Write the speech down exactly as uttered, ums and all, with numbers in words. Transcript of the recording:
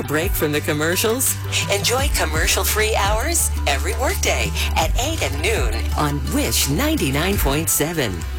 break from the commercials? Enjoy commercial-free hours every workday at eight and noon on Wish ninety-nine point seven.